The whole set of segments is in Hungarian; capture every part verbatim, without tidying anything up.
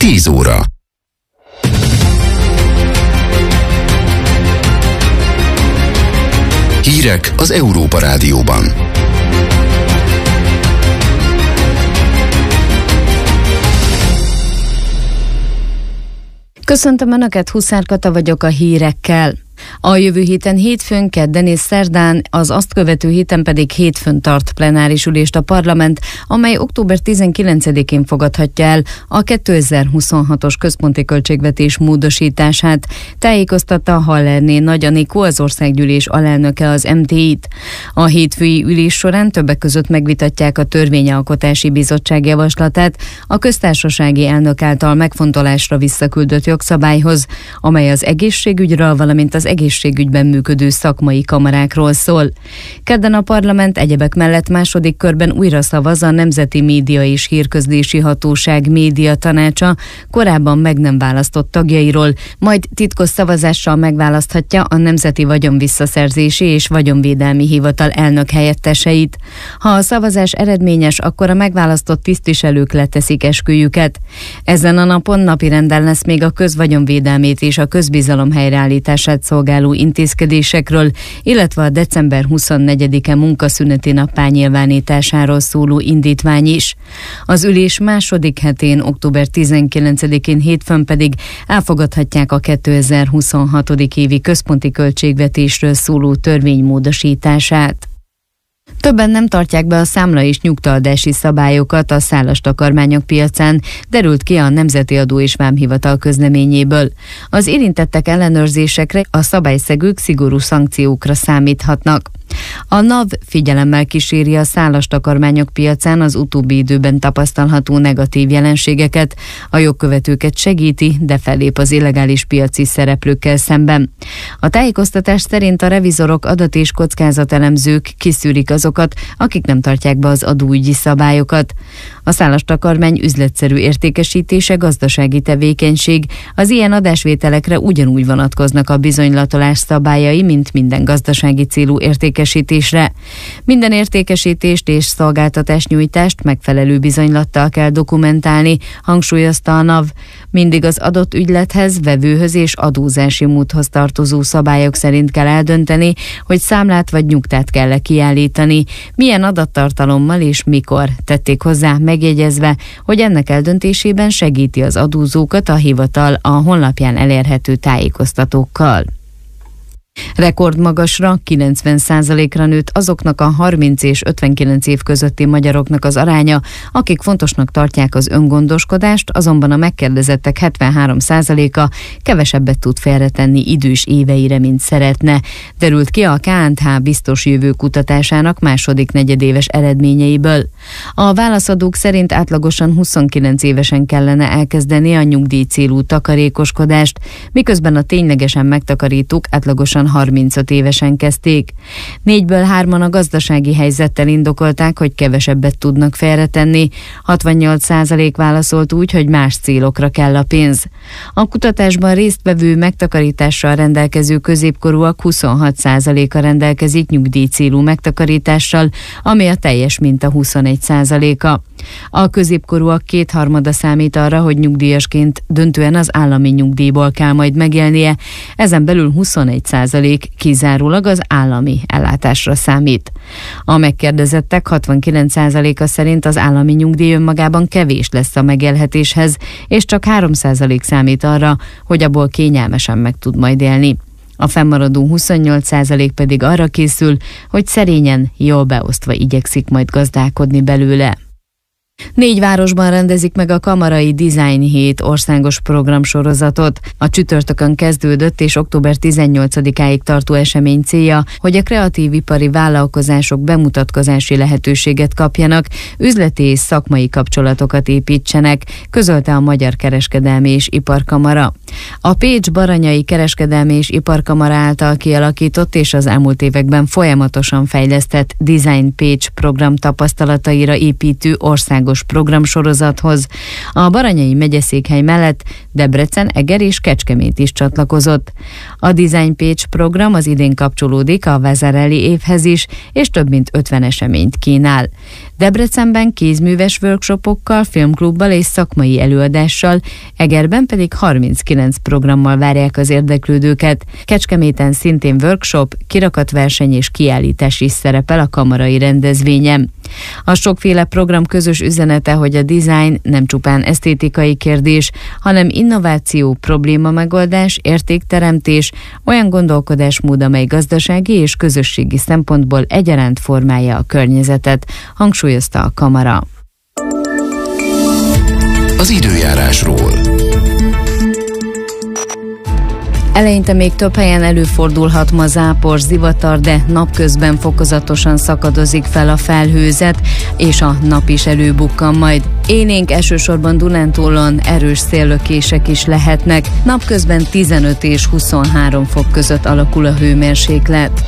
tíz óra. Hírek az Európa Rádióban. Köszöntöm Önöket, Huszár Kata vagyok a hírekkel. A jövő héten hétfőn, kedden és szerdán, az azt követő héten pedig hétfőn tart plenáris ülést a parlament, amely október tizenkilencedikén fogadhatja el a kétezer-huszonhatos központi költségvetés módosítását, tájékoztatta Hallerné Nagy Anikó, az országgyűlés alelnöke az em té í-t. A hétfői ülés során többek között megvitatják a Törvényalkotási Bizottság javaslatát a köztársasági elnök által megfontolásra visszaküldött jogszabályhoz, amely az egészségügyről, valamint az egészségügyben működő szakmai kamarákról szól. Kedden a parlament egyebek mellett második körben újra szavaz a Nemzeti Média és Hírközlési Hatóság média tanácsa korábban meg nem választott tagjairól, majd titkos szavazással megválaszthatja a Nemzeti Vagyonvisszaszerzési és Vagyonvédelmi Hivatal elnök helyetteseit. Ha a szavazás eredményes, akkor a megválasztott tisztviselők leteszik esküjüket. Ezen a napon napirenden lesz még a közvagyonvédelmét és a közbizalom helyreállítását szolgáló intézkedésekről, illetve a december huszonnegyedike munkaszüneti nappá nyilvánításáról szóló indítvány is. Az ülés második hetén, október tizenkilencedikén hétfőn pedig elfogadhatják a kétezer-huszonhatodik évi központi költségvetésről szóló törvény módosítását. Többen nem tartják be a számla és nyugtaadási szabályokat a szállastakarmányok piacán, derült ki a Nemzeti Adó és Vámhivatal közleményéből. Az érintettek ellenőrzésekre, a szabályszegők szigorú szankciókra számíthatnak. A NAV figyelemmel kíséri a szállastakarmányok piacán az utóbbi időben tapasztalható negatív jelenségeket, a jogkövetőket segíti, de fellép az illegális piaci szereplőkkel szemben. A tájékoztatás szerint a revizorok, adat- és kockázatelemzők kiszűrik azokat, akik nem tartják be az adóügyi szabályokat. A szállastakarmány üzletszerű értékesítése gazdasági tevékenység, az ilyen adásvételekre ugyanúgy vonatkoznak a bizonylatolás szabályai, mint minden gazdasági célú értékesítésre. Minden értékesítést és szolgáltatásnyújtást megfelelő bizonylattal kell dokumentálni, hangsúlyozta a NAV. Mindig az adott ügylethez, vevőhöz és adózási módhoz tartozó szabályok szerint kell eldönteni, hogy számlát vagy nyugtát kell kiállítani, milyen adattartalommal és mikor, tették hozzá, megjegyezve, hogy ennek eldöntésében segíti az adózókat a hivatal a honlapján elérhető tájékoztatókkal. Rekordmagasra, kilencven százalékra nőtt azoknak a harminc és ötvenkilenc év közötti magyaroknak az aránya, akik fontosnak tartják az öngondoskodást, azonban a megkérdezettek hetvenhárom százaléka kevesebbet tud félretenni idős éveire, mint szeretne, derült ki a ká and há biztos jövő kutatásának második negyedéves eredményeiből. A válaszadók szerint átlagosan huszonkilenc évesen kellene elkezdeni a nyugdíj célú takarékoskodást, miközben a ténylegesen megtakarítók átlagosan harmincöt évesen kezdték. Négyből hárman a gazdasági helyzettel indokolták, hogy kevesebbet tudnak félretenni, hatvannyolc százalék válaszolt úgy, hogy más célokra kell a pénz. A kutatásban résztvevő megtakarítással rendelkező középkorúak huszonhat százaléka rendelkezik nyugdíj célú megtakarítással, ami a teljes minta huszonegy százaléka. A középkorúak kétharmada számít arra, hogy nyugdíjasként döntően az állami nyugdíjból kell majd megélnie, ezen belül huszonegy százalék kizárólag az állami ellátásra számít. A megkérdezettek hatvankilenc százaléka szerint az állami nyugdíj önmagában kevés lesz a megélhetéshez, és csak három százalék számít arra, hogy abból kényelmesen meg tud majd élni. A fennmaradó huszonnyolc százalék pedig arra készül, hogy szerényen, jól beosztva igyekszik majd gazdálkodni belőle. Négy városban rendezik meg a Kamarai Design Hét országos programsorozatot. A csütörtökön kezdődött és október tizennyolcadikáig tartó esemény célja, hogy a kreatív ipari vállalkozások bemutatkozási lehetőséget kapjanak, üzleti és szakmai kapcsolatokat építsenek, közölte a Magyar Kereskedelmi és Iparkamara. A Pécs-Baranyai Kereskedelmi és Iparkamara által kialakított és az elmúlt években folyamatosan fejlesztett Design Pécs program tapasztalataira építő országos országos programsorozathoz. A Baranyai megyeszékhely mellett Debrecen, Eger és Kecskemét is csatlakozott. A Design Page program az idén kapcsolódik a Vezereli évhez is, és több mint ötven eseményt kínál. Debrecenben kézműves workshopokkal, filmklubbal és szakmai előadással, Egerben pedig harminckilenc programmal várják az érdeklődőket. Kecskeméten szintén workshop, kirakatverseny és kiállítás is szerepel a kamarai rendezvényen. A sokféle program közös üzenete, hogy a design nem csupán esztétikai kérdés, hanem innováció, problémamegoldás, értékteremtés, olyan gondolkodásmód, amely gazdasági és közösségi szempontból egyaránt formálja a környezetet, hangsúlyozta a kamara. Az időjárásról. Eleinte még több helyen előfordulhat ma zápor, zivatar, de napközben fokozatosan szakadozik fel a felhőzet, és a nap is előbukkan majd. Élénk elsősorban Dunántúlon erős széllökések is lehetnek, napközben tizenöt és huszonhárom fok között alakul a hőmérséklet.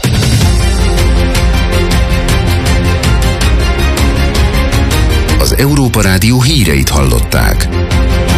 Az Európa Rádió híreit hallották.